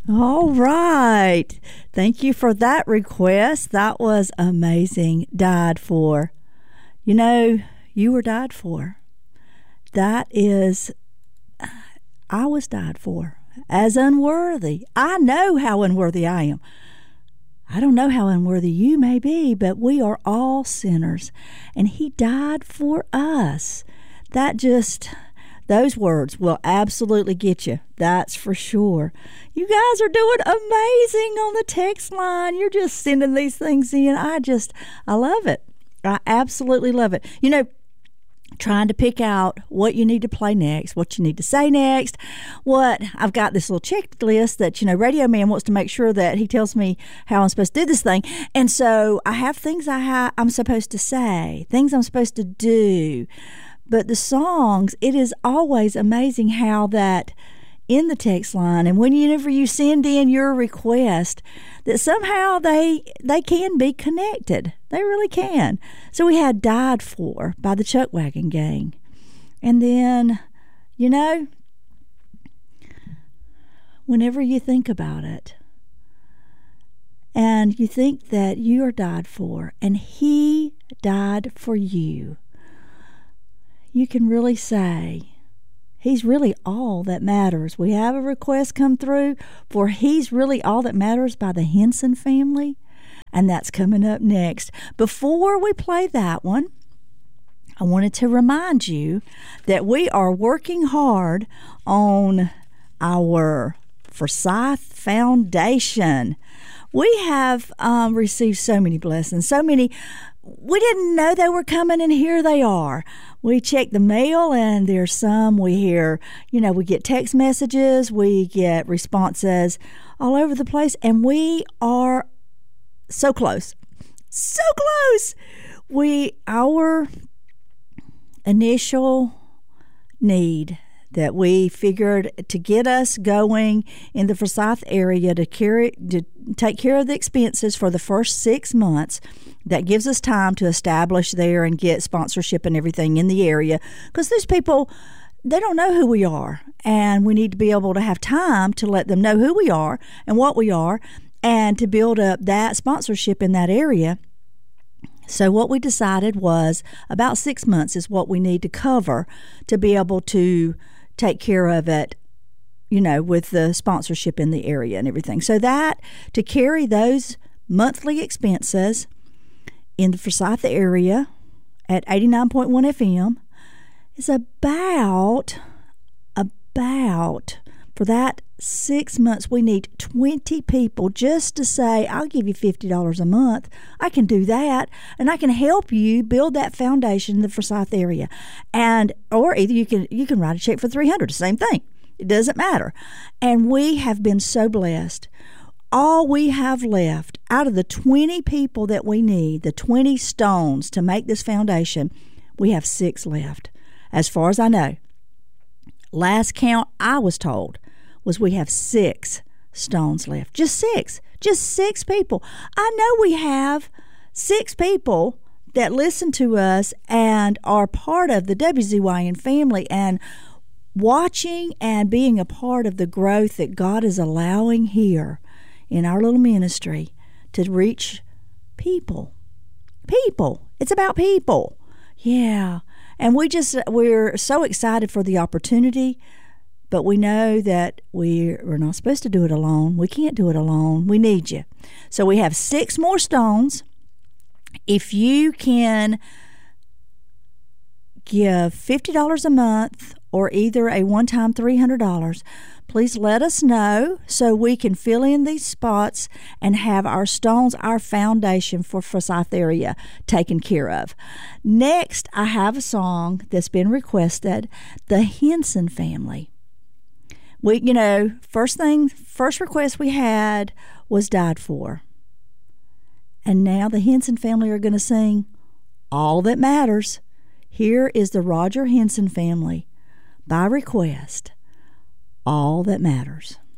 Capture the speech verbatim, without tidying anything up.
All right. Thank you for that request. That was amazing. Died for. You know, you were died for. That is, I was died for as unworthy. I know how unworthy I am. I don't know how unworthy you may be, but we are all sinners, and He died for us. That just, those words will absolutely get you. That's for sure. You guys are doing amazing on the text line. You're just sending these things in. I just, I love it. I absolutely love it. You know, trying to pick out what you need to play next, what you need to say next, what I've got this little checklist that, you know, Radio Man wants to make sure that he tells me how I'm supposed to do this thing. And so I have things I ha- I'm supposed to say, things I'm supposed to do. But the songs, it is always amazing how that in the text line, and whenever you send in your request, that somehow they they can be connected. They really can. So we had Died For by the Chuck Wagon Gang. And then, you know, whenever you think about it, and you think that you are died for, and He died for you, you can really say, He's really all that matters. We have a request come through for He's Really All That Matters by the Henson Family, and that's coming up next. Before we play that one, I wanted to remind you that we are working hard on our Forsyth Foundation. We have um, received so many blessings, so many. We didn't know they were coming, and here they are. We check the mail, and there's some. We hear, you know, we get text messages, we get responses all over the place, and we are so close. So close! We, our initial need that we figured to get us going in the Forsyth area to carry to take care of the expenses for the first six months. That gives us time to establish there and get sponsorship and everything in the area, because these people, they don't know who we are, and we need to be able to have time to let them know who we are and what we are, and to build up that sponsorship in that area. So what we decided was about six months is what we need to cover to be able to take care of it, you know, with the sponsorship in the area and everything. So that, to carry those monthly expenses in the Forsyth area at eighty-nine point one F M is about, about, for that six months, we need twenty people just to say, I'll give you fifty dollars a month. I can do that, and I can help you build that foundation in the Forsyth area. And, or either you can, you can write a check for three hundred dollars, the same thing. It doesn't matter. And we have been so blessed. All we have left out of the twenty people that we need, the twenty stones to make this foundation, we have six left, as far as I know. Last count I was told was we have six stones left. Just six. Just six people. I know we have six people that listen to us and are part of the W Z Y N family and watching and being a part of the growth that God is allowing here in our little ministry to reach people. People. It's about people. Yeah. And we just, we're so excited for the opportunity, but we know that we're, we're not supposed to do it alone. We can't do it alone. We need you. So we have six more stones. If you can give fifty dollars a month or either a one-time three hundred dollars, please let us know so we can fill in these spots and have our stones, our foundation for Forsyth area taken care of. Next, I have a song that's been requested, the Henson Family. We, you know, first thing, first request we had was Died For. And now the Henson Family are going to sing All That Matters. Here is the Roger Henson Family, by request, All That Matters.